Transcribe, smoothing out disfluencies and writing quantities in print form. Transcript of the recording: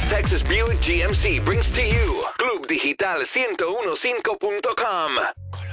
Texas Buick GMC brings to you Club Digital 1015.com.